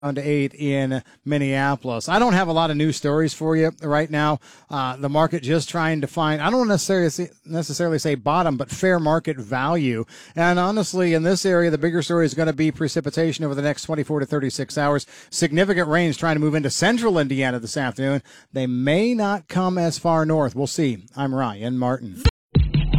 down to 8 in Minneapolis. I don't have a lot of news stories for you right now. The market just trying to find, I don't necessarily say bottom, but fair market value. And honestly, in this area, the bigger story is going to be precipitation over the next 24 to 36 hours. Significant rains trying to move into central Indiana this afternoon. They may not come as far north. We'll see. I'm Ryan Martin.